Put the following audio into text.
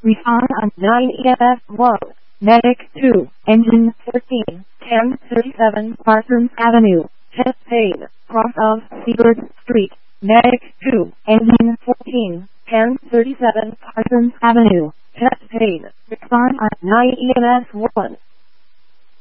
Respond on 9 EFF 1. Medic 2. Engine 14. 1037 Parsons Avenue. Test paid. Cross of Seabird Street. Medic 2. Engine 14. 1037 Parsons Avenue. Test paid. Respond on 9 EMS 1.